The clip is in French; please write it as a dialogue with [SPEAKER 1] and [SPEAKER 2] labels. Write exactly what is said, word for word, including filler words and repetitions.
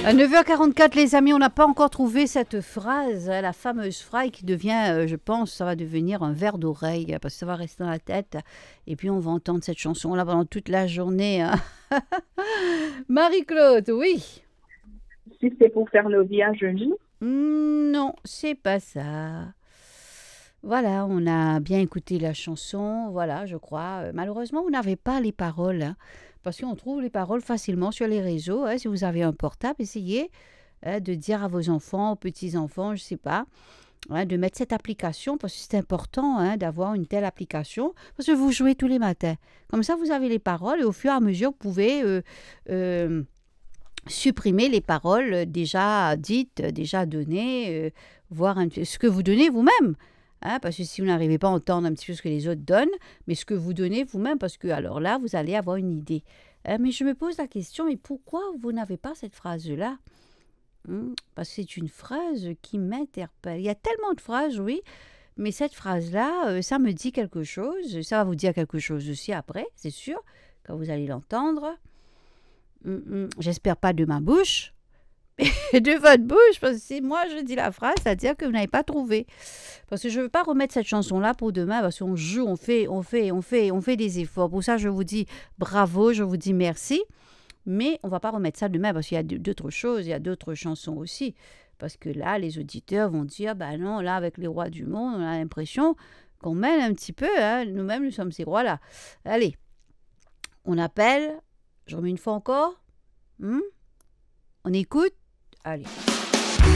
[SPEAKER 1] À neuf heures quarante-quatre, les amis, on n'a pas encore trouvé cette phrase, hein, la fameuse phrase qui devient, euh, je pense, ça va devenir un verre d'oreille, parce que ça va rester dans la tête. Et puis, on va entendre cette chanson-là pendant toute la journée. Hein. Marie-Claude, oui.
[SPEAKER 2] Si c'est pour faire le bien jeudi.
[SPEAKER 1] Mm, non, c'est pas ça. Voilà, on a bien écouté la chanson, voilà, je crois. Euh, Malheureusement, vous n'avez pas les paroles, hein, parce qu'on trouve les paroles facilement sur les réseaux. Hein. Si vous avez un portable, essayez hein, de dire à vos enfants, aux petits-enfants, je ne sais pas, hein, de mettre cette application, parce que c'est important hein, d'avoir une telle application, parce que vous jouez tous les matins. Comme ça, vous avez les paroles et au fur et à mesure, vous pouvez euh, euh, supprimer les paroles déjà dites, déjà données, euh, voir un peu ce que vous donnez vous-même. Hein, parce que si vous n'arrivez pas à entendre un petit peu ce que les autres donnent, mais ce que vous donnez vous-même, parce que alors là, vous allez avoir une idée. Hein, mais je me pose la question, mais pourquoi vous n'avez pas cette phrase-là? Hum, Parce que c'est une phrase qui m'interpelle. Il y a tellement de phrases, oui, mais cette phrase-là, euh, ça me dit quelque chose. Ça va vous dire quelque chose aussi après, c'est sûr, quand vous allez l'entendre. Hum, hum, J'espère pas de ma bouche. De votre bouche, parce que si moi je dis la phrase, c'est-à-dire que vous n'avez pas trouvé. Parce que je ne veux pas remettre cette chanson-là pour demain, parce qu'on joue, on fait, on fait, on fait, on fait des efforts. Pour ça, je vous dis bravo, je vous dis merci. Mais on ne va pas remettre ça demain, parce qu'il y a d'autres choses, il y a d'autres chansons aussi. Parce que là, les auditeurs vont dire, ben non, là, avec les rois du monde, on a l'impression qu'on mêle un petit peu. Hein. Nous-mêmes, nous sommes ces rois-là. Allez, on appelle. Je remets une fois encore. Hmm? On écoute. Allez.